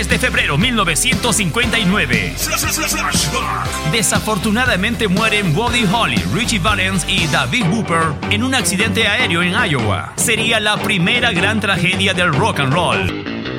3 de febrero 1959. Desafortunadamente mueren Buddy Holly, Richie Valens y David Hooper en un accidente aéreo en Iowa. Sería la primera gran tragedia del rock and roll.